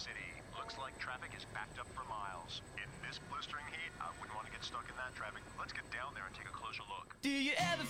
City. Looks like traffic is backed up for miles. In this blistering heat, I wouldn't want to get stuck in that traffic. Let's get down there and take a closer look. Do you ever